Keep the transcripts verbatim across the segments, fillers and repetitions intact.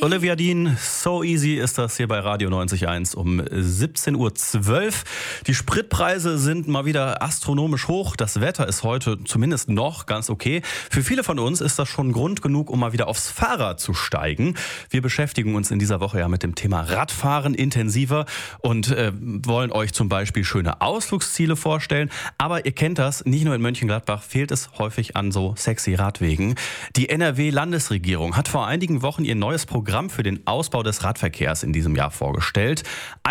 Olivia Dean, So Easy ist das hier bei Radio neunzig Komma eins um siebzehn Uhr zwölf. Die Spritpreise sind mal wieder astronomisch hoch. Das Wetter ist heute zumindest noch ganz okay. Für viele von uns ist das schon Grund genug, um mal wieder aufs Fahrrad zu steigen. Wir beschäftigen uns in dieser Woche ja mit dem Thema Radfahren intensiver und äh, wollen euch zum Beispiel schöne Ausflugsziele vorstellen. Aber ihr kennt das, nicht nur in Mönchengladbach fehlt es häufig an so sexy Radwegen. Die N R W-Landesregierung hat vor einigen Wochen ihr neues Programm für den Ausbau des Radverkehrs in diesem Jahr vorgestellt.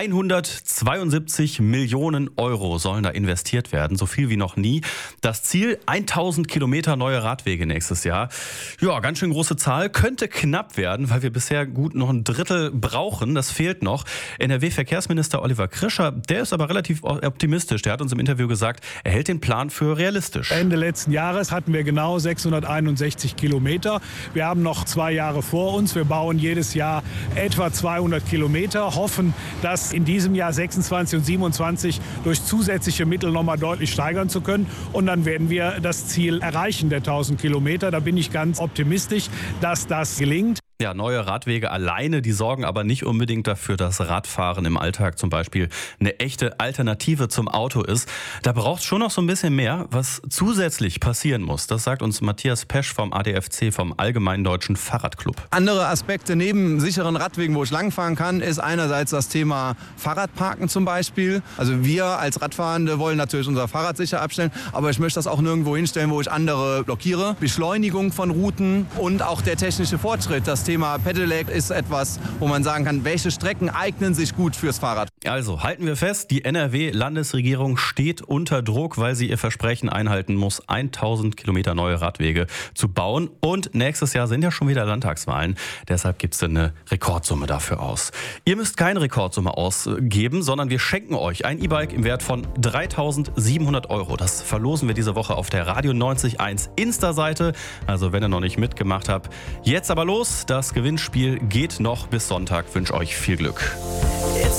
hundertzweiundsiebzig Millionen Euro sollen da investiert werden, so viel wie noch nie. Das Ziel, tausend Kilometer neue Radwege nächstes Jahr. Ja, ganz schön große Zahl, könnte knapp werden, weil wir bisher gut noch ein Drittel brauchen. Das fehlt noch. N R W-Verkehrsminister Oliver Krischer, der ist aber relativ optimistisch. Der hat uns im Interview gesagt, er hält den Plan für realistisch. Ende letzten Jahres hatten wir genau sechshunderteinundsechzig Kilometer. Wir haben noch zwei Jahre vor uns. Wir bauen jedes Jahr etwa zweihundert Kilometer, hoffen, das in diesem Jahr sechsundzwanzig und siebenundzwanzig durch zusätzliche Mittel noch mal deutlich steigern zu können. Und dann werden wir das Ziel erreichen der tausend Kilometer. Da bin ich ganz optimistisch, dass das gelingt. Ja, neue Radwege alleine, die sorgen aber nicht unbedingt dafür, dass Radfahren im Alltag zum Beispiel eine echte Alternative zum Auto ist. Da braucht es schon noch so ein bisschen mehr, was zusätzlich passieren muss. Das sagt uns Matthias Pesch vom A D F C, vom Allgemeinen Deutschen Fahrradclub. Andere Aspekte neben sicheren Radwegen, wo ich langfahren kann, ist einerseits das Thema Fahrradparken zum Beispiel. Also wir als Radfahrende wollen natürlich unser Fahrrad sicher abstellen, aber ich möchte das auch nirgendwo hinstellen, wo ich andere blockiere. Beschleunigung von Routen und auch der technische Fortschritt. Das Thema Pedelec ist etwas, wo man sagen kann, welche Strecken eignen sich gut fürs Fahrrad. Also halten wir fest, die N R W-Landesregierung steht unter Druck, weil sie ihr Versprechen einhalten muss, tausend Kilometer neue Radwege zu bauen. Und nächstes Jahr sind ja schon wieder Landtagswahlen. Deshalb gibt es eine Rekordsumme dafür aus. Ihr müsst keine Rekordsumme ausgeben, sondern wir schenken euch ein E-Bike im Wert von dreitausendsiebenhundert Euro. Das verlosen wir diese Woche auf der Radio neunzig Komma eins Insta-Seite. Also wenn ihr noch nicht mitgemacht habt, jetzt aber los. Das Gewinnspiel geht noch bis Sonntag. Ich wünsche euch viel Glück.